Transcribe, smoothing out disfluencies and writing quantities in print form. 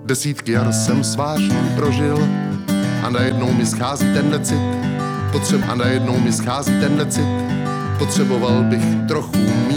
Desítky jar jsem s vášní prožil a najednou mi schází tenhle cit. Potřeboval bych trochu